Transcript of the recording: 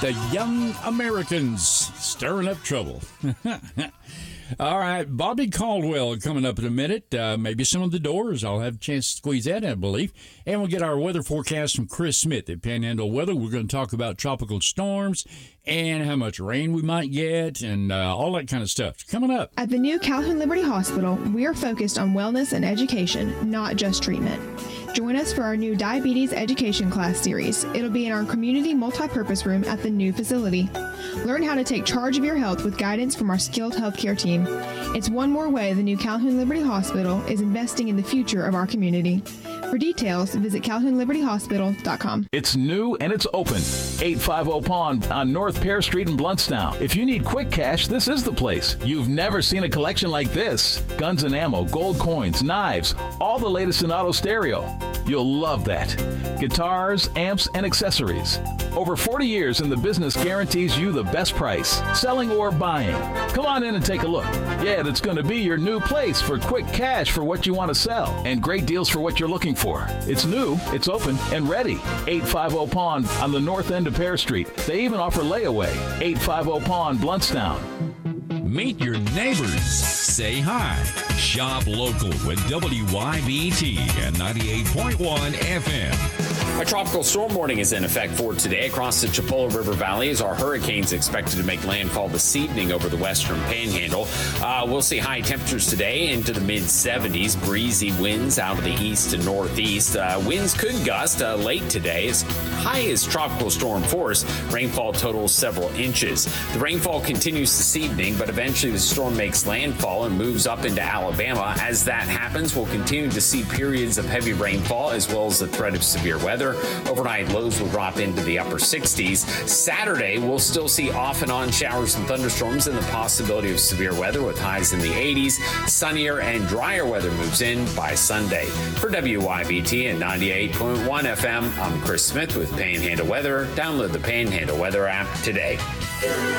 The young Americans stirring up trouble. All right, Bobby Caldwell coming up in a minute. Maybe some of the Doors. I'll have a chance to squeeze that in, I believe. And we'll get our weather forecast from Chris Smith at Panhandle Weather. We're going to talk about tropical storms and how much rain we might get and all that kind of stuff. Coming up. At the new Calhoun Liberty Hospital, we are focused on wellness and education, not just treatment. Join us for our new diabetes education class series. It'll be in our community multipurpose room at the new facility. Learn how to take charge of your health with guidance from our skilled healthcare team. It's one more way the new Calhoun Liberty Hospital is investing in the future of our community. For details, visit CalhounLibertyHospital.com. It's new and it's open. 850 Pond on North Pear Street in Bluntstown. If you need quick cash, this is the place. You've never seen a collection like this. Guns and ammo, gold coins, knives, all the latest in auto stereo. You'll love that. Guitars, amps, and accessories. Over 40 years in the business guarantees you the best price, selling or buying. Come on in and take a look. Yeah, that's going to be your new place for quick cash for what you want to sell and great deals for what you're looking for. It's new, it's open, and ready. 850 Pond on the north end of Pear Street. They even offer layaway. 850 Pond, Bluntstown. Meet your neighbors. Say hi. Shop local with WYBT and 98.1 FM. A tropical storm warning is in effect for today across the Chipola River Valley as our hurricane's expected to make landfall this evening over the western panhandle. We'll see high temperatures today into the mid-70s. Breezy winds out of the east and northeast. Winds could gust late today as high as tropical storm force. Rainfall totals several inches. The rainfall continues this evening, but eventually the storm makes landfall and moves up into Alabama. As that happens, we'll continue to see periods of heavy rainfall as well as the threat of severe weather. Overnight lows will drop into the upper 60s. Saturday, we'll still see off and on showers and thunderstorms and the possibility of severe weather with highs in the 80s. Sunnier and drier weather moves in by Sunday. For WYBT and 98.1 FM, I'm Chris Smith with Panhandle Weather. Download the Panhandle Weather app today.